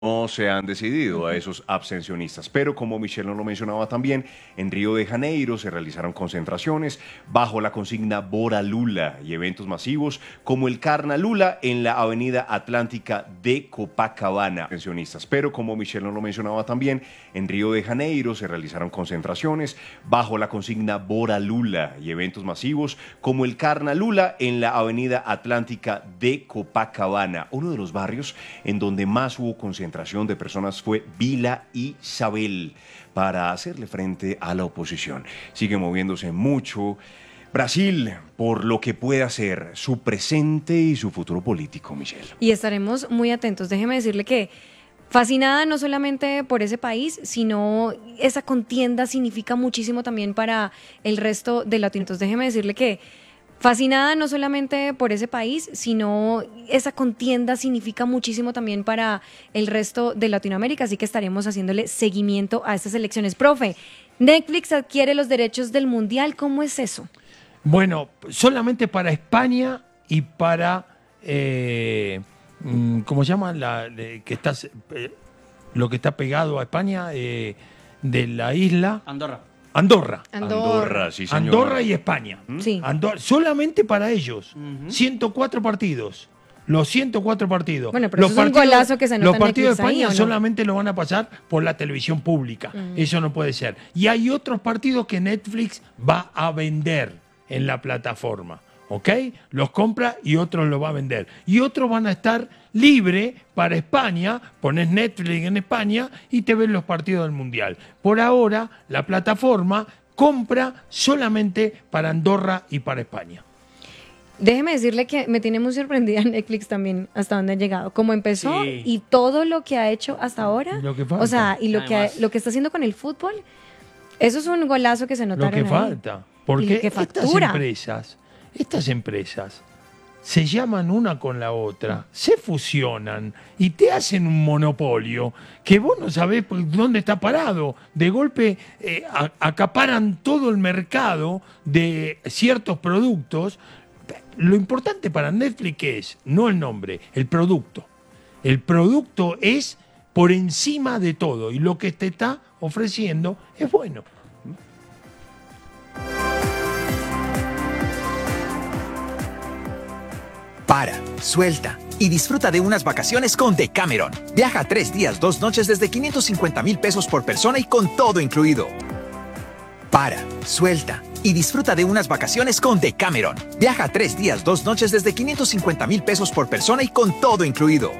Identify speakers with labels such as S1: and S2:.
S1: no se han decidido a esos abstencionistas. Pero como Michelle nos lo mencionaba también, en Río de Janeiro se realizaron concentraciones bajo la consigna Bora Lula y eventos masivos como el Carna Lula en la Avenida Atlántica de Copacabana. Abstencionistas. Pero como Michelle nos lo mencionaba también, en Río de Janeiro se realizaron concentraciones bajo la consigna Bora Lula y eventos masivos como el Carna Lula en la Avenida Atlántica de Copacabana, uno de los barrios en donde más hubo concentración de personas fue Vila Isabel para hacerle frente a la oposición. Sigue moviéndose mucho Brasil por lo que puede hacer su presente y su futuro político, Michelle.
S2: Y estaremos muy atentos. Déjeme decirle que fascinada no solamente por ese país, sino esa contienda significa muchísimo también para el resto de Latinoamérica. Déjeme decirle que fascinada no solamente por ese país, sino esa contienda significa muchísimo también para el resto de Latinoamérica, así que estaremos haciéndole seguimiento a estas elecciones. Profe, Netflix adquiere los derechos del Mundial, ¿cómo es eso?
S3: Bueno, solamente para España y para, ¿cómo se llama? Lo que está pegado a España, de la isla. Andorra,
S1: sí, señor.
S3: Andorra y España.
S2: Sí.
S3: Solamente para ellos. 104 partidos. Los 104 partidos.
S2: Bueno, pero eso es un golazo que se nota
S3: Los
S2: en
S3: partidos de
S2: Netflix
S3: España
S2: ahí, ¿o no?
S3: solamente lo van a pasar por la televisión pública. Eso no puede ser. Y hay otros partidos que Netflix va a vender en la plataforma. ¿Ok? Los compra y otros los va a vender. Y otros van a estar libre para España, pones Netflix en España y te ves los partidos del Mundial. Por ahora, la plataforma compra solamente para Andorra y para España.
S2: Déjeme decirle que me tiene muy sorprendida Netflix también hasta dónde ha llegado. Como empezó y todo lo que ha hecho hasta ahora.
S3: Lo que falta.
S2: O sea, y lo que está haciendo con el fútbol, eso es un golazo que se notaron
S3: Lo que
S2: ahí.
S3: falta. Porque
S2: que
S3: estas empresas se llaman una con la otra, se fusionan y te hacen un monopolio que vos no sabés dónde está parado. De golpe acaparan todo el mercado de ciertos productos. Lo importante para Netflix es, no el nombre, el producto. El producto es por encima de todo y lo que te está ofreciendo es bueno.
S4: Para, suelta y disfruta de unas vacaciones con Decameron. Viaja 3 días, 2 noches desde 550,000 pesos por persona y con todo incluido. Para, suelta y disfruta de unas vacaciones con Decameron. Viaja 3 días, 2 noches desde 550,000 pesos por persona y con todo incluido.